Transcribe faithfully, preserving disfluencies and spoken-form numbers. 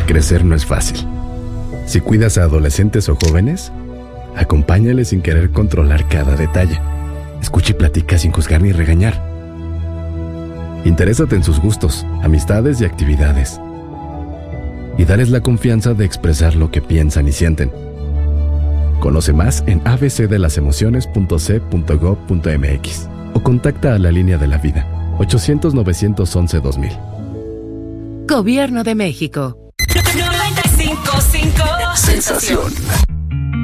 Crecer no es fácil. Si cuidas a adolescentes o jóvenes, acompáñales sin querer controlar cada detalle. Escucha y platica sin juzgar ni regañar. Interésate en sus gustos, amistades y actividades. Y dales la confianza de expresar lo que piensan y sienten. Conoce más en a b c de las emociones punto c punto gob punto m x o contacta a la línea de la vida ochocientos, novecientos once, dos mil. Gobierno de México. noventa y cinco punto cinco Sensación.